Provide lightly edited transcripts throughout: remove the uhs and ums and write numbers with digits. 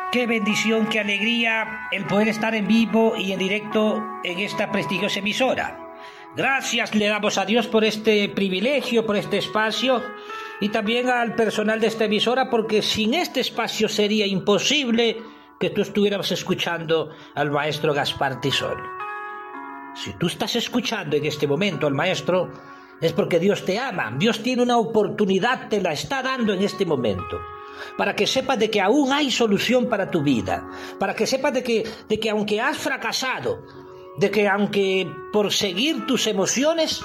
Qué bendición, qué alegría el poder estar en vivo y en directo en esta prestigiosa emisora. Gracias le damos a Dios por este privilegio, por este espacio y también al personal de esta emisora, porque sin este espacio sería imposible que tú estuvieras escuchando al maestro Gaspar Tisol. Si tú estás escuchando en este momento al maestro, es porque Dios te ama. Dios tiene una oportunidad, te la está dando en este momento, para que sepas de que aún hay solución para tu vida, para que sepas de que aunque has fracasado, de que aunque por seguir tus emociones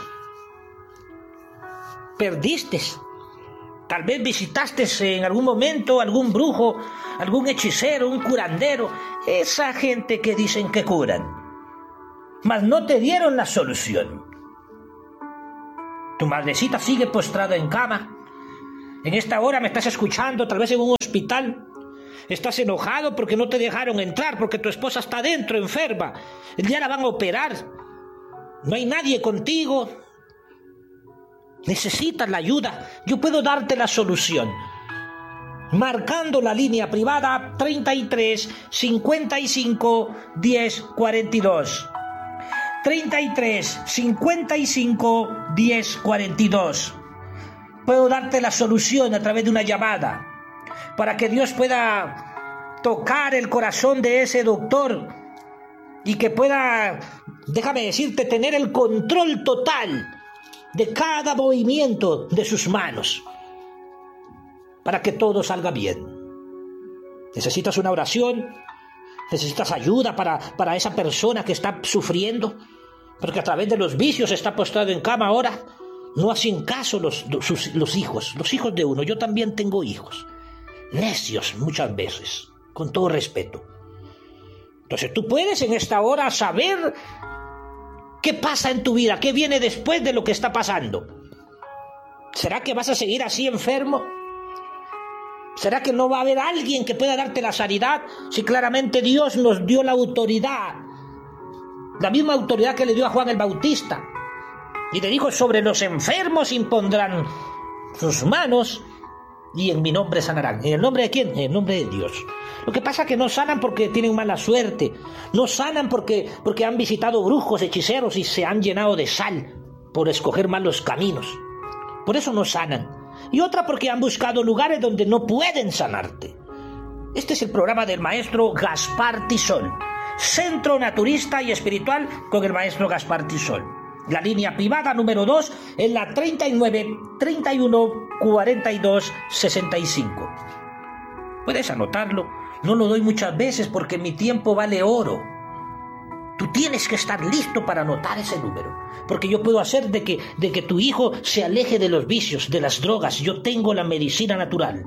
perdiste, tal vez visitaste en algún momento algún brujo, algún hechicero, un curandero, esa gente que dicen que curan, mas no te dieron la solución. Tu madrecita sigue postrada en cama. En esta hora me estás escuchando, tal vez en un hospital. Estás enojado porque no te dejaron entrar, porque tu esposa está dentro, enferma. Ya la van a operar. No hay nadie contigo. Necesitas la ayuda. Yo puedo darte la solución. Marcando la línea privada 33 55 10 42. 33 55 10 42. Puedo darte la solución a través de una llamada, para que Dios pueda tocar el corazón de ese doctor y que pueda, déjame decirte, tener el control total de cada movimiento de sus manos, para que todo salga bien. Necesitas una oración, necesitas ayuda para esa persona que está sufriendo, porque a través de los vicios está postrado en cama ahora. No hacen caso los hijos de uno. Yo también tengo hijos, necios muchas veces, con todo respeto. Entonces tú puedes en esta hora saber qué pasa en tu vida, qué viene después de lo que está pasando. ¿Será que vas a seguir así enfermo? ¿Será que no va a haber alguien que pueda darte la sanidad? Si claramente Dios nos dio la autoridad, la misma autoridad que le dio a Juan el Bautista. Y te dijo, sobre los enfermos impondrán sus manos y en mi nombre sanarán. ¿En el nombre de quién? En el nombre de Dios. Lo que pasa es que no sanan porque tienen mala suerte. No sanan porque han visitado brujos, hechiceros y se han llenado de sal por escoger malos caminos. Por eso no sanan. Y otra porque han buscado lugares donde no pueden sanarte. Este es el programa del maestro Gaspar Tisol. Centro naturista y espiritual con el maestro Gaspar Tisol. La línea privada número 2 es la 39 31 42 65. Puedes anotarlo. No lo doy muchas veces porque mi tiempo vale oro. Tú tienes que estar listo para anotar ese número, porque yo puedo hacer de que tu hijo se aleje de los vicios, de las drogas. Yo tengo la medicina natural.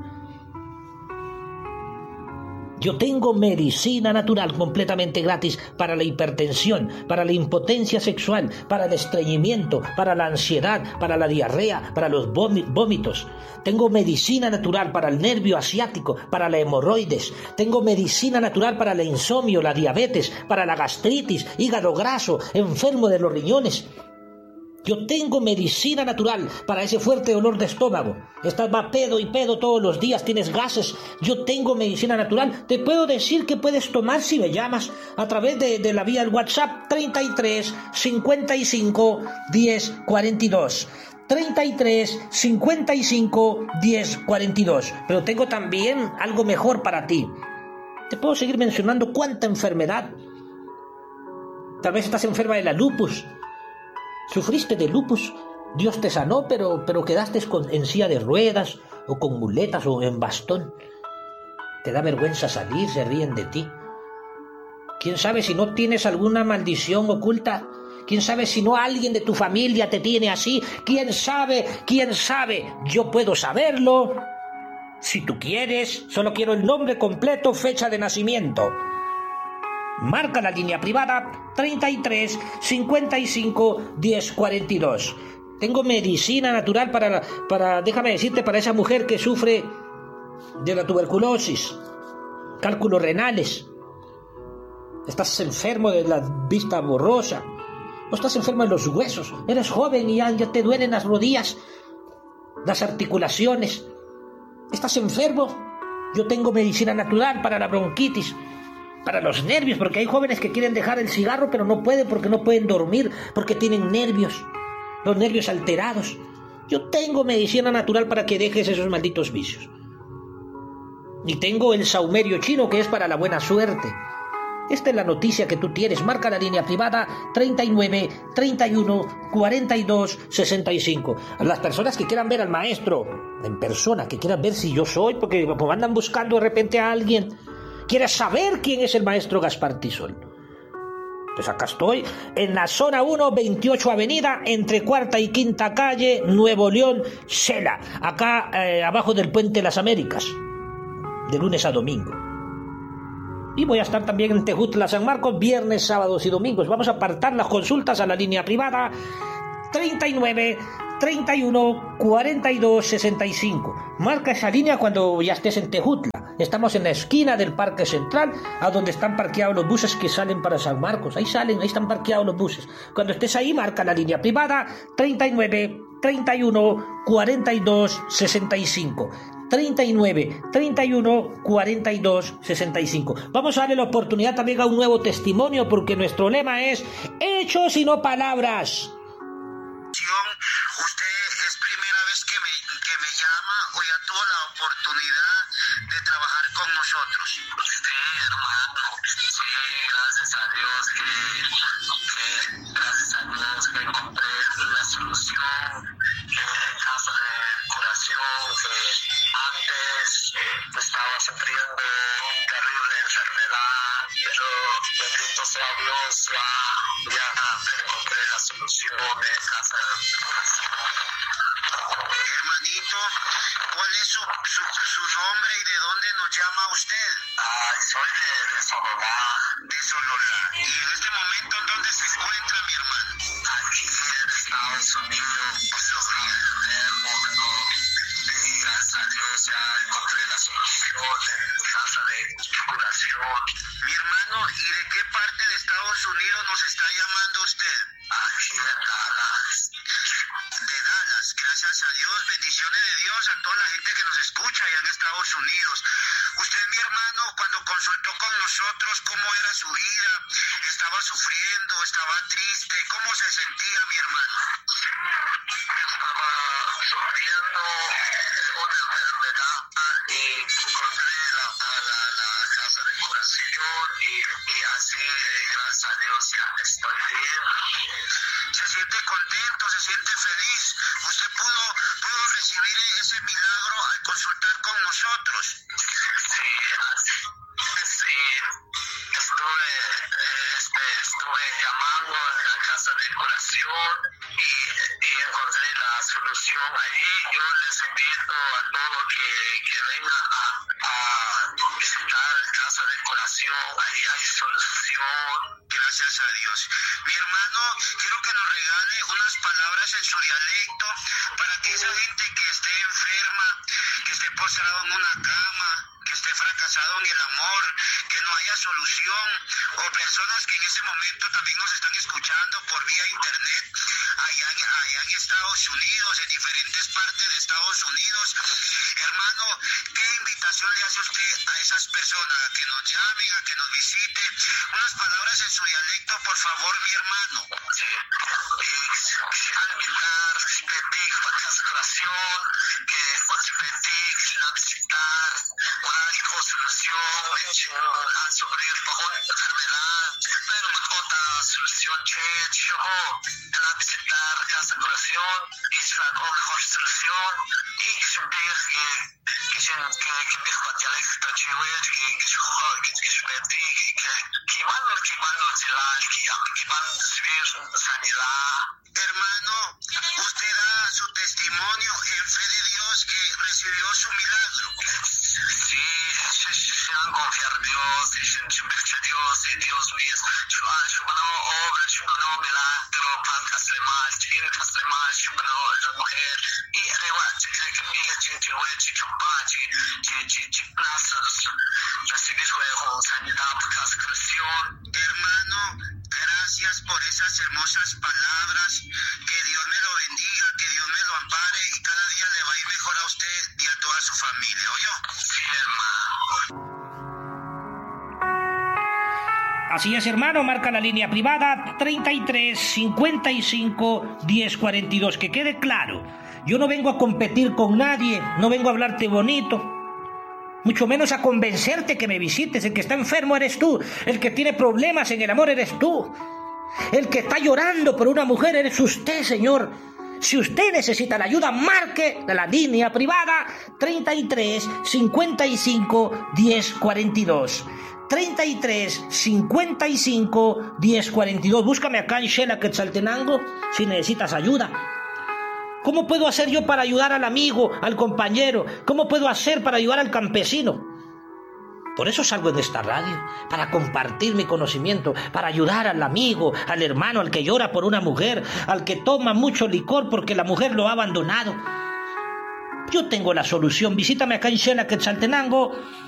Yo tengo medicina natural completamente gratis para la hipertensión, para la impotencia sexual, para el estreñimiento, para la ansiedad, para la diarrea, para los vómitos. Tengo medicina natural para el nervio asiático, para la hemorroides. Tengo medicina natural para el insomnio, la diabetes, para la gastritis, hígado graso, enfermo de los riñones. Yo tengo medicina natural para ese fuerte dolor de estómago. Estás va pedo y pedo todos los días, tienes gases. Yo tengo medicina natural. Te puedo decir que puedes tomar si me llamas a través de la vía del WhatsApp 33 55 10 42. 33 55 10 42. Pero tengo también algo mejor para ti. Te puedo seguir mencionando cuánta enfermedad. Tal vez estás enferma de la lupus. Sufriste de lupus, Dios te sanó, pero quedaste en silla de ruedas, o con muletas, o en bastón. Te da vergüenza salir, se ríen de ti. ¿Quién sabe si no tienes alguna maldición oculta? ¿Quién sabe si no alguien de tu familia te tiene así? ¿Quién sabe? ¿Quién sabe? Yo puedo saberlo. Si tú quieres, solo quiero el nombre completo, fecha de nacimiento. Marca la línea privada 33 55 10 42. Tengo medicina natural para déjame decirte, para esa mujer que sufre de la tuberculosis, cálculos renales. Estás enfermo de la vista borrosa, o estás enfermo de los huesos. Eres joven y ya te duelen las rodillas, las articulaciones. Estás enfermo Yo tengo medicina natural para la bronquitis, para los nervios, porque hay jóvenes que quieren dejar el cigarro pero no pueden porque no pueden dormir, porque tienen nervios, los nervios alterados. Yo tengo medicina natural para que dejes esos malditos vicios. Y tengo el saumerio chino, que es para la buena suerte. Esta es la noticia que tú tienes. Marca la línea privada 39 31 42 65. A las personas que quieran ver al maestro en persona, que quieran ver si yo soy, porque andan buscando de repente a alguien, quieres saber quién es el maestro Gaspar Tisol. Pues acá estoy, en la zona 1, 28 Avenida, entre Cuarta y Quinta Calle, Nuevo León, Sela. Acá abajo del Puente de las Américas, de lunes a domingo. Y voy a estar también en Tejutla, San Marcos, viernes, sábados y domingos. Vamos a apartar las consultas a la línea privada 39 31 42 65. Marca esa línea cuando ya estés en Tejutla. Estamos en la esquina del Parque Central, a donde están parqueados los buses que salen para San Marcos. Ahí están parqueados los buses. Cuando estés ahí, marca la línea privada 39 31 42 65. 39 31 42 65. Vamos a darle la oportunidad también a un nuevo testimonio, porque nuestro lema es hechos y no palabras. Usted es primera vez que me llama, o ya tuvo la oportunidad de trabajar con nosotros. Sí, hermano, sí, gracias a Dios que encontré la solución en caso de curación, que antes estaba sufriendo una terrible enfermedad, pero bendito sea Dios, ya encontré la solución en casa de curación. Hermanito, ¿cuál es su nombre y de dónde nos llama usted? Soy de Sololá. De Sololá. ¿Y en este momento en dónde se encuentra mi hermano? Aquí en Estados Unidos, pues yo soy enfermo, pero gracias a Dios ya encontré la solución en casa de curación. Mi hermano, ¿y de qué parte de Estados Unidos nos está llamando usted? Aquí en Dallas. De Dallas, gracias a Dios, bendiciones de Dios a toda la gente que nos escucha allá en Estados Unidos. Usted, mi hermano, cuando consultó con nosotros, ¿cómo era su vida? ¿Estaba sufriendo? ¿Estaba triste? ¿Cómo se sentía, mi hermano? Estaba sufriendo una enfermedad y encontré la casa de curación y así, gracias a Dios, ya estoy bien. Se siente contento, se siente feliz. Usted pudo recibir ese milagro al consultar con nosotros. Sí, estuve llamando a la casa de curación y encontré la solución allí. Yo les invito a todos que vengan a visitar la casa de curación. Allí hay solución. Gracias a Dios. Mi hermano, quiero que nos regale unas palabras en su dialecto para que esa gente que esté enferma, que esté postrado en una cama, que esté fracasado en el amor, que no haya solución, o personas que en ese momento también nos están escuchando por vía internet, allá en Estados Unidos, en diferentes partes de Estados Unidos. Hermano, ¿qué invitación le hace usted a esas personas a que nos llamen, a que nos visiten? Unas palabras en su dialecto, por favor, mi hermano. Han sufrido por una enfermedad, pero otra solución en la visitar casa de curación y es la mejor solución y que mejor dialecto sanidad. Hermano, usted da su testimonio en fe de Dios que recibió su milagro. Sí, se han confiado en Dios, y Dios mío, yo no obra, yo no milagro, pancas de mal, yo no la mujer, y igual, recibir sanidad por casa de curación. Hermano, gracias por esas hermosas palabras. Que Dios me lo bendiga, que Dios me lo ampare y cada día le va a ir mejor a usted y a toda su familia. ¿Oyó? Sí, hermano. Así es, hermano, marca la línea privada 33 55 10 42. Que quede claro, yo no vengo a competir con nadie, no vengo a hablarte bonito, mucho menos a convencerte que me visites. El que está enfermo eres tú, el que tiene problemas en el amor eres tú, el que está llorando por una mujer eres usted, señor. Si usted necesita la ayuda, marque la línea privada 33 55 10 42. 33 55 10 42. Búscame acá en Xela, Quetzaltenango, si necesitas ayuda. ¿Cómo puedo hacer yo para ayudar al amigo, al compañero? ¿Cómo puedo hacer para ayudar al campesino? Por eso salgo en esta radio, para compartir mi conocimiento, para ayudar al amigo, al hermano, al que llora por una mujer, al que toma mucho licor porque la mujer lo ha abandonado. Yo tengo la solución. Visítame acá en Xela, Quetzaltenango.